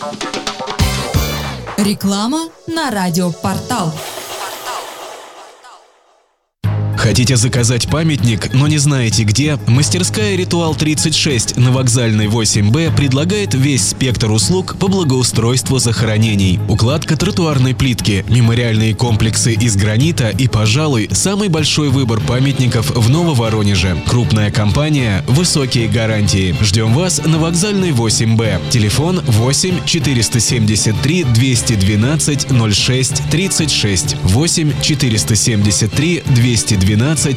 Реклама на радиопортал. Хотите заказать памятник, но не знаете где? Мастерская «Ритуал 36» на Вокзальной 8Б предлагает весь спектр услуг по благоустройству захоронений. Укладка тротуарной плитки, мемориальные комплексы из гранита и, пожалуй, самый большой выбор памятников в Нововоронеже. Крупная компания, высокие гарантии. Ждем вас на Вокзальной 8Б. Телефон 8 473 212 06 36. 8 473 212